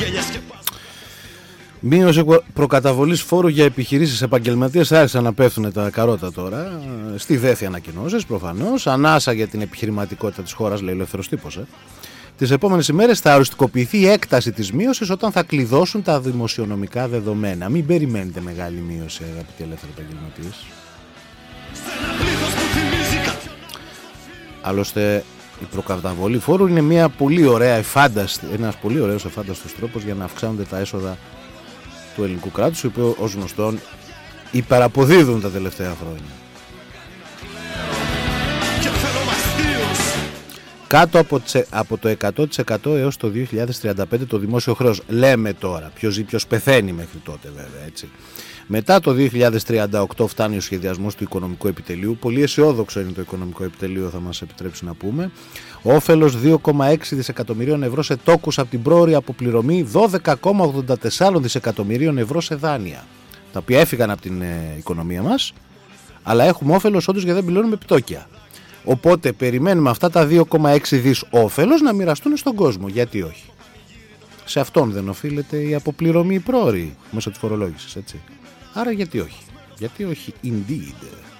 Μείωση προκαταβολής φόρου για επιχειρήσεις επαγγελματίες, άρχισαν να πέφτουν τα καρότα τώρα. Στη ΔΕΘΗ ανακοινώσεις προφανώς. Ανάσα για την επιχειρηματικότητα της χώρας, λέει ο Ελεύθερος Τύπος. Τις επόμενες ημέρες θα οριστικοποιηθεί η έκταση της μείωσης όταν θα κλειδώσουν τα δημοσιονομικά δεδομένα. Μην περιμένετε μεγάλη μείωση, αγαπητοί ελεύθεροι επαγγελματίες. Άλλωστε, η προκαταβολή φόρου είναι ένας πολύ ωραίος εφάνταστος τρόπος για να αυξάνονται τα έσοδα του ελληνικού κράτους, οι οποίοι ως γνωστόν υπεραποδίδουν τα τελευταία χρόνια. Κάτω από το 100% έως το 2035 το δημόσιο χρέος. Λέμε τώρα, ποιος ζει ποιος πεθαίνει μέχρι τότε βέβαια, έτσι. Μετά το 2038 φτάνει ο σχεδιασμός του οικονομικού επιτελείου. Πολύ αισιόδοξο είναι το οικονομικό επιτελείο, θα μας επιτρέψει να πούμε. Όφελος 2,6 δισεκατομμυρίων ευρώ σε τόκους από την πρόωρη αποπληρωμή 12,84 δισεκατομμυρίων ευρώ σε δάνεια. Τα οποία έφυγαν από την οικονομία μας, αλλά έχουμε όφελος όντως γιατί δεν πληρώνουμε επιτόκια. Οπότε περιμένουμε αυτά τα 2,6 δις όφελος να μοιραστούν στον κόσμο. Γιατί όχι? Σε αυτόν δεν οφείλεται η αποπληρωμή πρόωρη μέσω της φορολόγησης, έτσι. Άρα γιατί όχι? Γιατί όχι indeed.